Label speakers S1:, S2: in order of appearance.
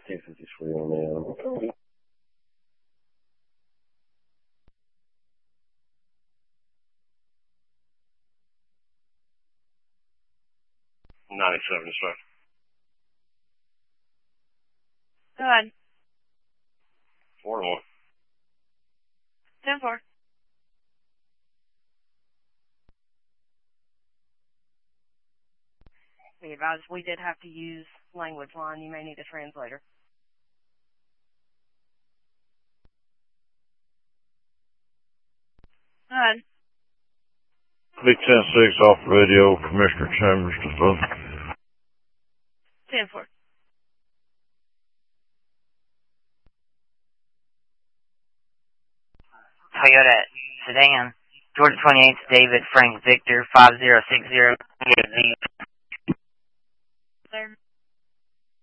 S1: K53 on the 97, sir.
S2: Go ahead.
S1: 4-1.
S2: 10-4. Be advised, we did have to use language line. You may need a translator. Go ahead.
S3: Big 10-6 off radio, Commissioner Chambers to vote.
S2: 10-4.
S4: Toyota sedan, Georgia 28, David Frank Victor 5060.
S2: There.